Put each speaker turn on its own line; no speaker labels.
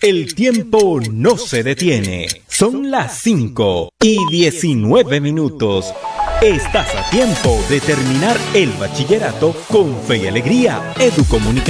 El tiempo no se detiene. Son las 5:19. Estás a tiempo de terminar el bachillerato con fe y alegría. Educomunicación.